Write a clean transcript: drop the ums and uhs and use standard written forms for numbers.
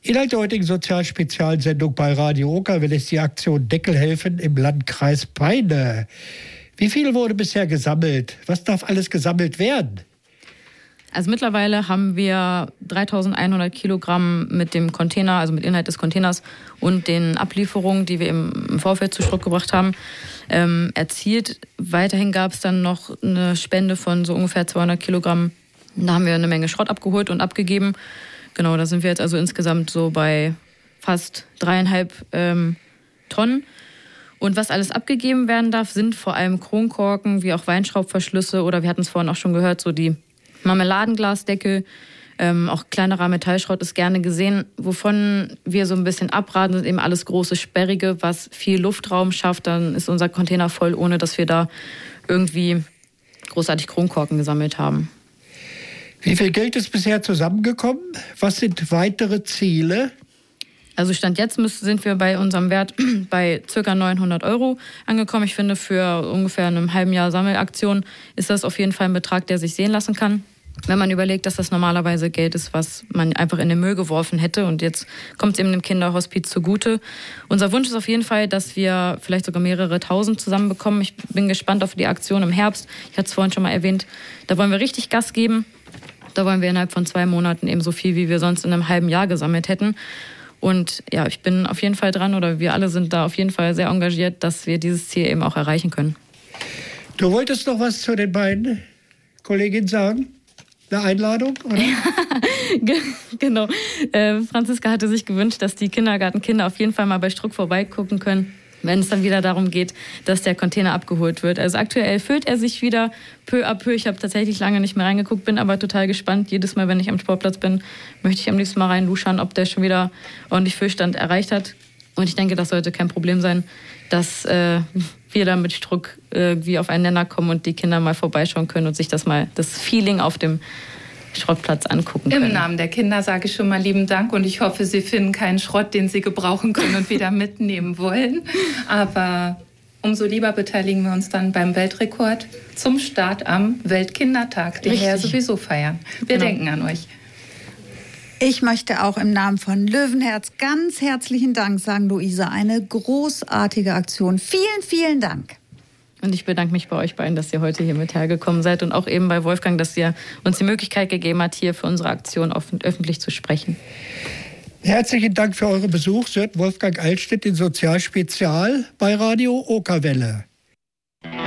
Inhalt der heutigen Sozialspezialsendung bei Radio Okerwelle ist die Aktion Deckelhelfen im Landkreis Peine. Wie viel wurde bisher gesammelt? Was darf alles gesammelt werden? Also mittlerweile haben wir 3.100 Kilogramm mit dem Container, also mit Inhalt des Containers und den Ablieferungen, die wir im Vorfeld zu Schrott gebracht haben, erzielt. Weiterhin gab es dann noch eine Spende von so ungefähr 200 Kilogramm. Da haben wir eine Menge Schrott abgeholt und abgegeben. Genau, da sind wir jetzt also insgesamt so bei fast 3,5 Tonnen. Und was alles abgegeben werden darf, sind vor allem Kronkorken, wie auch Weinschraubverschlüsse oder wir hatten es vorhin auch schon gehört, so die Marmeladenglasdeckel, auch kleinerer Metallschrott ist gerne gesehen. Wovon wir so ein bisschen abraten, sind eben alles große Sperrige, was viel Luftraum schafft. Dann ist unser Container voll, ohne dass wir da irgendwie großartig Kronkorken gesammelt haben. Wie viel Geld ist bisher zusammengekommen? Was sind weitere Ziele? Also Stand jetzt sind wir bei unserem Wert bei ca. 900 € angekommen. Ich finde, für ungefähr einem halben Jahr Sammelaktion ist das auf jeden Fall ein Betrag, der sich sehen lassen kann. Wenn man überlegt, dass das normalerweise Geld ist, was man einfach in den Müll geworfen hätte und jetzt kommt es eben dem Kinderhospiz zugute. Unser Wunsch ist auf jeden Fall, dass wir vielleicht sogar mehrere Tausend zusammenbekommen. Ich bin gespannt auf die Aktion im Herbst. Ich hatte es vorhin schon mal erwähnt. Da wollen wir richtig Gas geben. Da wollen wir innerhalb von 2 Monaten eben so viel, wie wir sonst in einem halben Jahr gesammelt hätten. Und ja, ich bin auf jeden Fall dran oder wir alle sind da auf jeden Fall sehr engagiert, dass wir dieses Ziel eben auch erreichen können. Du wolltest noch was zu den beiden Kolleginnen sagen? Eine Einladung, oder? Genau. Franziska hatte sich gewünscht, dass die Kindergartenkinder auf jeden Fall mal bei Struck vorbeigucken können, wenn es dann wieder darum geht, dass der Container abgeholt wird. Also aktuell füllt er sich wieder peu à peu. Ich habe tatsächlich lange nicht mehr reingeguckt, bin aber total gespannt. Jedes Mal, wenn ich am Sportplatz bin, möchte ich am liebsten mal reinluschern, ob der schon wieder ordentlich Füllstand erreicht hat. Und ich denke, das sollte kein Problem sein, dass wir da mit Struck irgendwie auf einen Nenner kommen und die Kinder mal vorbeischauen können und sich das Feeling auf dem Schrottplatz angucken können. Im Namen der Kinder sage ich schon mal lieben Dank und ich hoffe, Sie finden keinen Schrott, den Sie gebrauchen können und wieder mitnehmen wollen. Aber umso lieber beteiligen wir uns dann beim Weltrekord zum Start am Weltkindertag, den wir ja sowieso feiern. Wir denken an euch. Ich möchte auch im Namen von Löwenherz ganz herzlichen Dank sagen, Luisa. Eine großartige Aktion. Vielen, vielen Dank. Und ich bedanke mich bei euch beiden, dass ihr heute hier mit hergekommen seid und auch eben bei Wolfgang, dass ihr uns die Möglichkeit gegeben habt, hier für unsere Aktion öffentlich zu sprechen. Herzlichen Dank für euren Besuch. Sie hört Wolfgang Altstedt in Sozialspezial bei Radio Okerwelle.